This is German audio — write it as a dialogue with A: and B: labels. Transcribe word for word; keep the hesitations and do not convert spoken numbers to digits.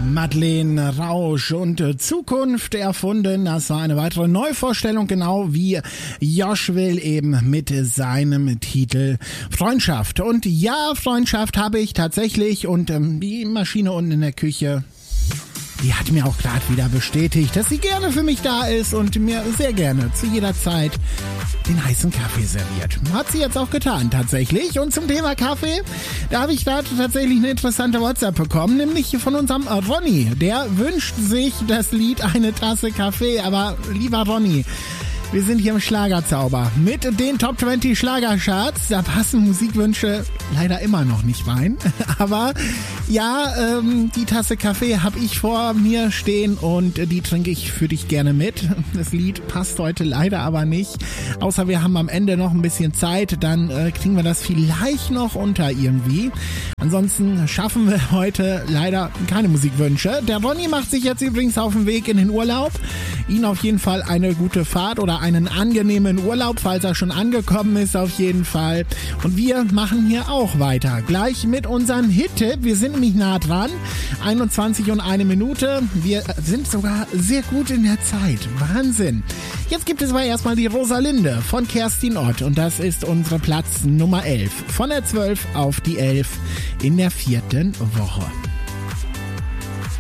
A: Madeleine Rausch und Zukunft erfunden. Das war eine weitere Neuvorstellung, genau wie Joshua eben mit seinem Titel Freundschaft. Und ja, Freundschaft habe ich tatsächlich und ähm, die Maschine unten in der Küche, die hat mir auch gerade wieder bestätigt, dass sie gerne für mich da ist und mir sehr gerne zu jeder Zeit den heißen Kaffee serviert. Hat sie jetzt auch getan, tatsächlich. Und zum Thema Kaffee, da habe ich gerade tatsächlich eine interessante WhatsApp bekommen, nämlich von unserem Ronny. Der wünscht sich das Lied Eine Tasse Kaffee. Aber lieber Ronny, wir sind hier im Schlagerzauber mit den Top zwanzig Schlagercharts. Da passen Musikwünsche leider immer noch nicht rein. Aber ja, ähm, die Tasse Kaffee habe ich vor mir stehen und die trinke ich für dich gerne mit. Das Lied passt heute leider aber nicht. Außer wir haben am Ende noch ein bisschen Zeit, dann äh, kriegen wir das vielleicht noch unter irgendwie. Ansonsten schaffen wir heute leider keine Musikwünsche. Der Ronny macht sich jetzt übrigens auf den Weg in den Urlaub. Ihnen auf jeden Fall eine gute Fahrt oder einen angenehmen Urlaub, falls er schon angekommen ist, auf jeden Fall. Und wir machen hier auch weiter. Gleich mit unserem Hit-Tipp. Wir sind nämlich nah dran. einundzwanzig und eine Minute. Wir sind sogar sehr gut in der Zeit. Wahnsinn. Jetzt gibt es aber erstmal die Rosalinde von Kerstin Ott. Und das ist unsere Platz Nummer elf. Von der zwölf auf die elf in der vierten Woche.